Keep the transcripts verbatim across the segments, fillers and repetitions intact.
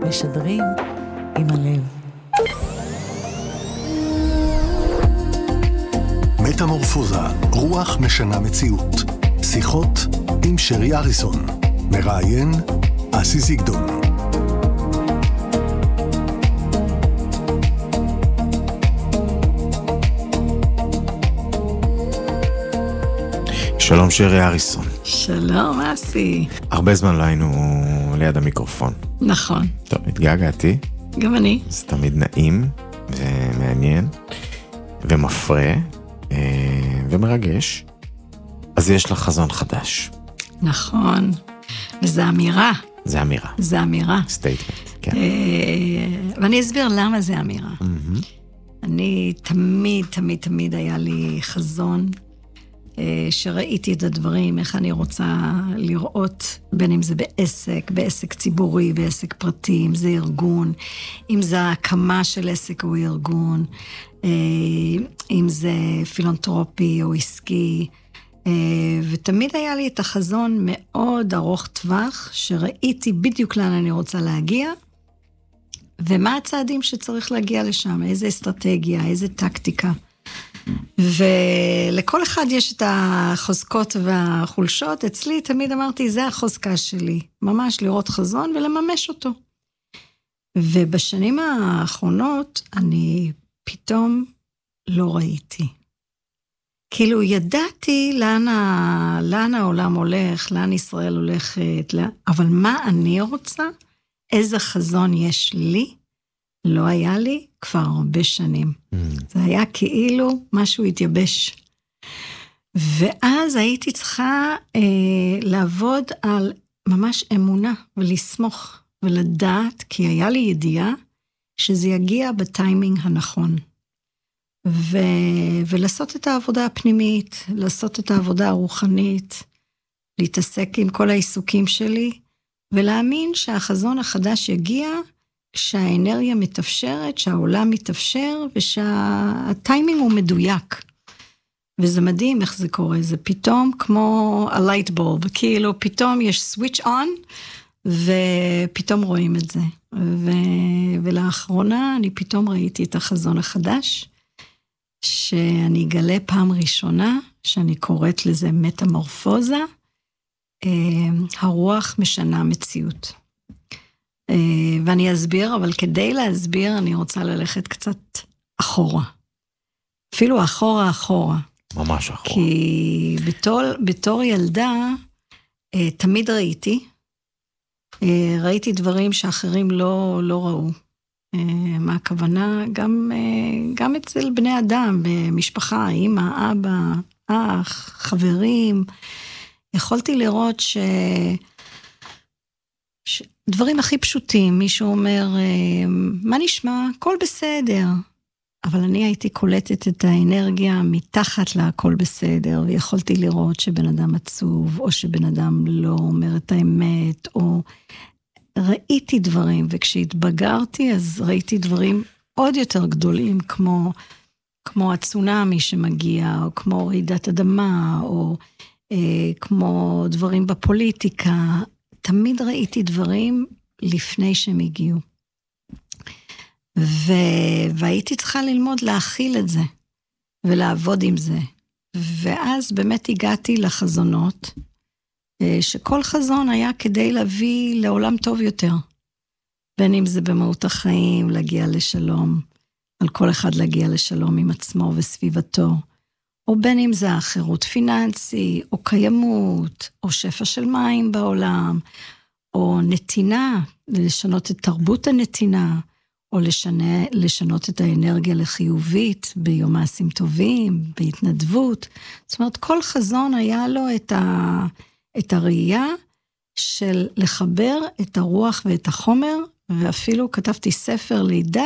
משדרים עם הלב. מטמורפוזה, רוח משנה מציאות. שיחות עם שרי אריסון. מראיין אסי זיגדון. שלום שרי אריסון. שלום אסי. הרבה זמן לא היינו ליד המיקרופון. נכון. טוב, התגעגעתי. גם אני. זה תמיד נעים ומעניין ומפרה ומרגש. אז יש לך חזון חדש. נכון. וזה אמירה. זה אמירה. זה אמירה. סטייטמנט, כן. ואני אסביר למה זה אמירה. אני תמיד, תמיד, תמיד היה לי חזון, שראיתי את הדברים, איך אני רוצה לראות, בין אם זה בעסק, בעסק ציבורי, בעסק פרטי, אם זה ארגון, אם זה הקמה של עסק או ארגון, אם זה פילנתרופי או עסקי, ותמיד היה לי את החזון מאוד ארוך טווח, שראיתי בדיוק לאן אני רוצה להגיע, ומה הצעדים שצריך להגיע לשם, איזה אסטרטגיה, איזה טקטיקה. ולכל אחד יש את החוזקות והחולשות. אצלי תמיד אמרתי, זה החוזקה שלי, ממש לראות חזון ולממש אותו. ובשנים האחרונות אני פתאום לא ראיתי. כאילו ידעתי לאן, ה... לאן העולם הולך, לאן ישראל הולכת, לא... אבל מה אני רוצה, איזה חזון יש לי, לא היה לי כבר הרבה שנים. Mm. זה היה כאילו משהו התייבש. ואז הייתי צריכה אה, לעבוד על ממש אמונה, ולסמוך, ולדעת, כי היה לי ידיעה, שזה יגיע בטיימינג הנכון. ו... ולעשות את העבודה הפנימית, לעשות את העבודה הרוחנית, להתעסק עם כל העיסוקים שלי, ולהאמין שהחזון החדש יגיע, שהאנרגיה מתאפשרת, שהעולם מתאפשר, ושהטיימינג הוא מדויק. וזה מדהים איך זה קורה, זה פתאום כמו a light bulb, כאילו פתאום יש switch on, ופתאום רואים את זה. ו... ולאחרונה אני פתאום ראיתי את החזון החדש, שאני אגלה פעם ראשונה, שאני קוראת לזה מטמורפוזה, הרוח משנה מציאות. ואני אסביר, אבל כדי להסביר, אני רוצה ללכת קצת אחורה. אפילו אחורה אחורה. ממש אחורה. כי בתור, בתור ילדה, תמיד ראיתי, ראיתי דברים שאחרים לא, לא ראו. מה הכוונה? גם, גם אצל בני אדם, במשפחה, אמא, אבא, אח, חברים, יכולתי לראות ש... ש... דברים הכי פשוטים, מישהו אומר, מה נשמע? הכל בסדר. אבל אני הייתי קולטת את האנרגיה מתחת להכל בסדר, ויכולתי לראות שבן אדם עצוב, או שבן אדם לא אומר את האמת, או ראיתי דברים, וכשהתבגרתי, אז ראיתי דברים עוד יותר גדולים, כמו, כמו הצונמי שמגיע, או כמו רעידת אדמה, או אה, כמו דברים בפוליטיקה, תמיד ראיתי דברים לפני שהם הגיעו. ו... והייתי צריכה ללמוד להכיל את זה, ולעבוד עם זה. ואז באמת הגעתי לחזונות, שכל חזון היה כדי להביא לעולם טוב יותר. בין אם זה במהות החיים, להגיע לשלום, על כל אחד להגיע לשלום עם עצמו וסביבתו, או בין אם זה החירות פיננסי, או קיימות, או שפע של מים בעולם, או נתינה, לשנות את תרבות הנתינה, או לשנה, לשנות את האנרגיה לחיובית, ביום מעשים טובים, בהתנדבות. זאת אומרת, כל חזון היה לו את, ה, את הראייה של לחבר את הרוח ואת החומר, ואפילו כתבתי ספר לידה,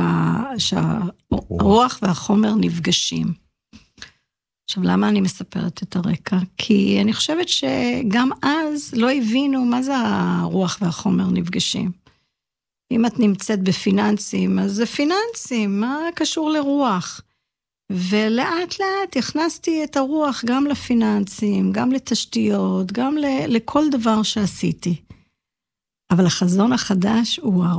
כשהרוח והחומר נפגשים. עכשיו, למה אני מספרת את הרקע? כי אני חושבת שגם אז לא הבינו מה זה הרוח והחומר נפגשים. אם את נמצאת בפיננסים, אז זה פיננסים, מה קשור לרוח? ולאט לאט הכנסתי את הרוח גם לפיננסים, גם לתשתיות, גם לכל דבר שעשיתי. אבל החזון החדש הוא